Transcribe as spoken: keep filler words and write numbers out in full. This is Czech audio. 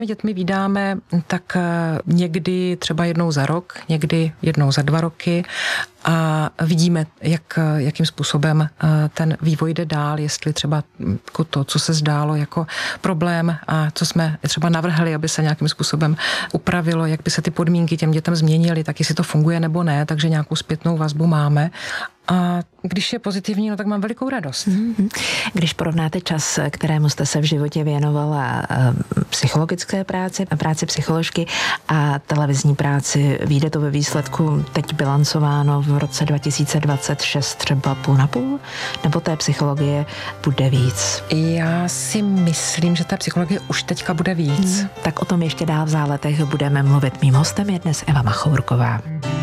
My dětmi vídáme tak někdy třeba jednou za rok, někdy jednou za dva roky a vidíme, jak, jakým způsobem ten vývoj jde dál, jestli třeba to, co se zdálo jako problém a co jsme třeba navrhli, aby se nějakým způsobem upravilo, jak by se ty podmínky těm dětem změnily, tak jestli to funguje nebo ne, takže nějakou zpětnou vazbu máme. A když je pozitivní, no tak mám velikou radost. Mm-hmm. Když porovnáte čas, kterému jste se v životě věnovala psychologické práci, práci psycholožky a televizní práci, vyjde to ve výsledku teď bilancováno v roce dva tisíce dvacet šest třeba půl na půl? Nebo té psychologie bude víc? Já si myslím, že té psychologie už teďka bude víc. Hmm. Tak o tom ještě dál v záletech budeme mluvit. Mým hostem je dnes Eva Machourková.